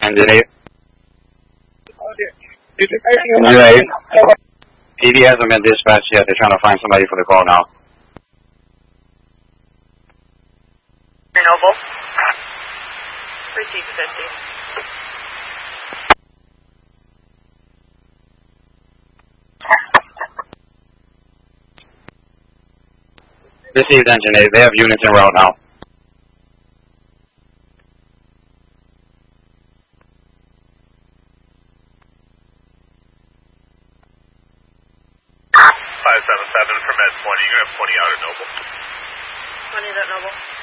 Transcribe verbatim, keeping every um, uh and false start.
Engine eight. Engine eight. P D hasn't been dispatched yet. They're trying to find somebody for the call now. Noble. Receive fifty. Received engine eight. They have units en route now. five seven seven from Med twenty. You're going to have twenty out at Noble. twenty at Noble.